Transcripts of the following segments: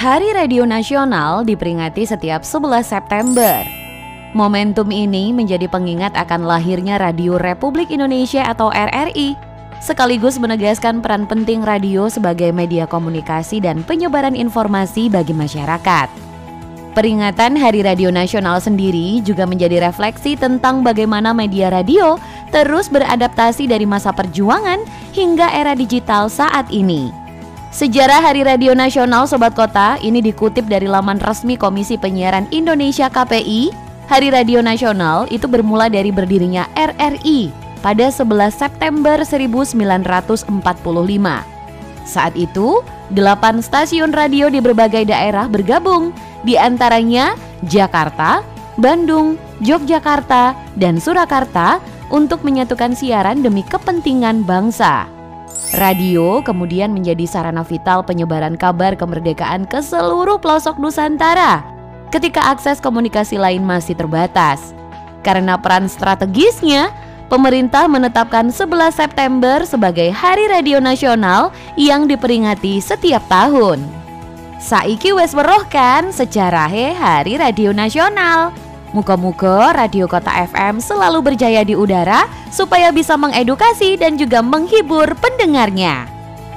Hari Radio Nasional diperingati setiap 11 September. Momentum ini menjadi pengingat akan lahirnya Radio Republik Indonesia atau RRI, sekaligus menegaskan peran penting radio sebagai media komunikasi dan penyebaran informasi bagi masyarakat. Peringatan Hari Radio Nasional sendiri juga menjadi refleksi tentang bagaimana media radio terus beradaptasi dari masa perjuangan hingga era digital saat ini. Sejarah Hari Radio Nasional Sobat Kota ini dikutip dari laman resmi Komisi Penyiaran Indonesia KPI. Hari Radio Nasional itu bermula dari berdirinya RRI pada 11 September 1945. Saat itu, 8 stasiun radio di berbagai daerah bergabung, di antaranya Jakarta, Bandung, Yogyakarta, dan Surakarta untuk menyatukan siaran demi kepentingan bangsa. Radio kemudian menjadi sarana vital penyebaran kabar kemerdekaan ke seluruh pelosok Nusantara ketika akses komunikasi lain masih terbatas. Karena peran strategisnya, pemerintah menetapkan 11 September sebagai Hari Radio Nasional yang diperingati setiap tahun. Saiki wes weruh kan sejarahe Hari Radio Nasional. Muga-muga Radio Kota FM selalu berjaya di udara supaya bisa mengedukasi dan juga menghibur pendengarnya.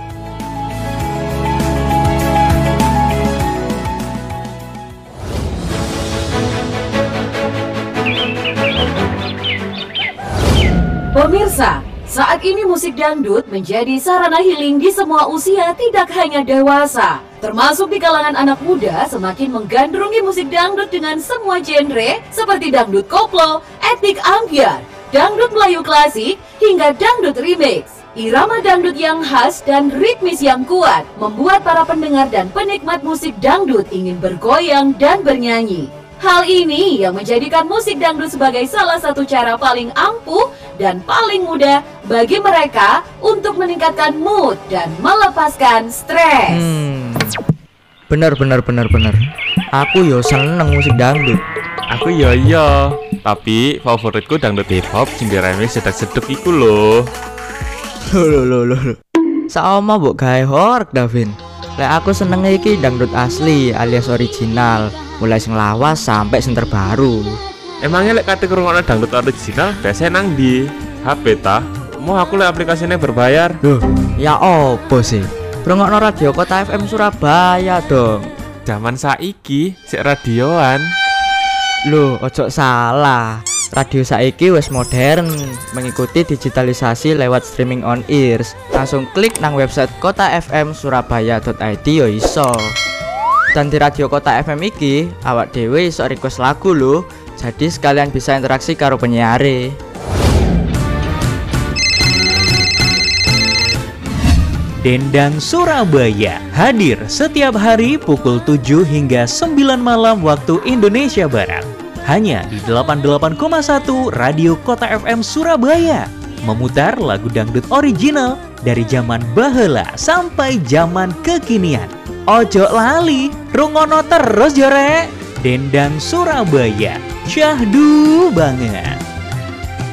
Pemirsa, saat ini musik dangdut menjadi sarana healing di semua usia, tidak hanya dewasa. Termasuk di kalangan anak muda semakin menggandrungi musik dangdut dengan semua genre seperti dangdut koplo, etnik ambyar, dangdut Melayu klasik, hingga dangdut remix. Irama dangdut yang khas dan ritmis yang kuat membuat para pendengar dan penikmat musik dangdut ingin bergoyang dan bernyanyi. Hal ini yang menjadikan musik dangdut sebagai salah satu cara paling ampuh dan paling mudah bagi mereka untuk meningkatkan mood dan melepaskan stres. Bener. Aku yo seneng musik dangdut. Aku iya, tapi favoritku dangdut hip hop sing diremix sedek-sedek iku lho. Loh. Sama mbok gawe horeg Davin. Lek aku seneng iki dangdut asli alias original, mulai sing lawas sampai sing terbaru. Emangnya lek kate ngrungokno dangdut original biasanya nang di HP ta? Mau aku lek aplikasinya berbayar. Loh, ya opo sih? Ngrungokno Radio Kota FM Surabaya dong. Zaman saiki sik radioan. Loh, ojo salah. Radio saiki wis modern, mengikuti digitalisasi lewat streaming on ears. Langsung klik nang website kotafmsurabaya.id yo iso. Dan di Radio Kota FM iki, awak dhewe iso request lagu lho. Jadi sekalian bisa interaksi karo penyiare. Dendang Surabaya hadir setiap hari pukul 7 hingga 9 malam waktu Indonesia Barat. Hanya di 88,1 Radio Kota FM Surabaya. Memutar lagu dangdut original dari zaman baheula sampai zaman kekinian. Ojo lali, rungono terus jore. Dendang Surabaya, syahdu banget.